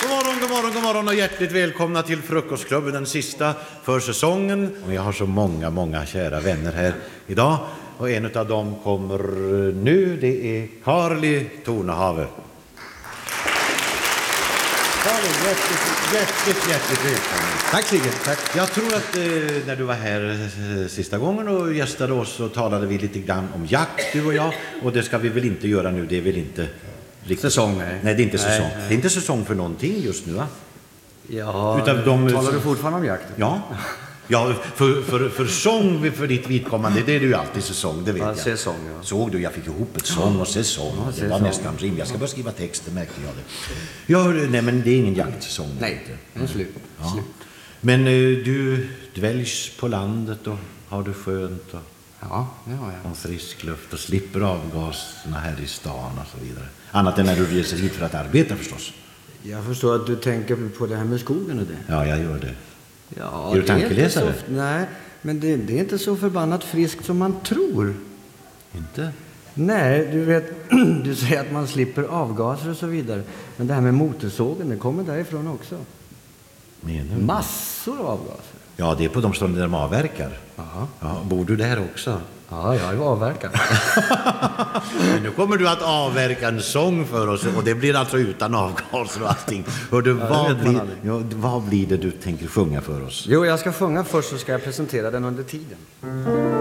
God morgon och hjärtligt välkomna till Frukostklubben, den sista för säsongen. Och jag har så många kära vänner här idag. Och en av dem kommer nu, det är Carly Tornehave. Carly, hjärtligt välkommen. Tack Sigge, tack. Jag tror att när du var här sista gången och gästade oss så talade vi lite grann om jakt, du och jag. Och det ska vi väl inte göra nu, det är väl inte... Säsong, nej, det är inte säsong. Nej. Det är inte säsong för någonting just nu, va? Ja, talar du fortfarande om jakt? Ja, för sång för ditt vidkommande, det är ju alltid säsong, det vet jag. Säsong, ja. Såg du, jag fick ihop ett sång och säsong. Ja, det var nästan rim. Jag ska bara skriva texten, märkte jag det. Ja, nej, men det är ingen jaktsäsong. Nej, det är slut. Ja. Slut. Men du dväljs på landet och har du skönt och... Ja, det har jag. Och frisk luft och slipper avgaserna här i stan och så vidare. Annat än när du reser hit för att arbeta förstås. Jag förstår att du tänker på det här med skogen och det. Ja, jag gör det. Ja, är du tankeläsare? Nej, men det är inte så förbannat friskt som man tror. Inte? Nej, du vet, du säger att man slipper avgaser och så vidare. Men det här med motorsågen, det kommer därifrån också. Menar du? Massor av avgaser. Ja, det är på de ställen där de avverkar. Aha. Ja, bor du där också? Ja, jag är avverkar. Men nu kommer du att avverka en sång för oss och det blir alltså utan avgaser och allting. Hör du, vad blir det du tänker sjunga för oss? Jo, jag ska sjunga först så ska jag presentera den under tiden.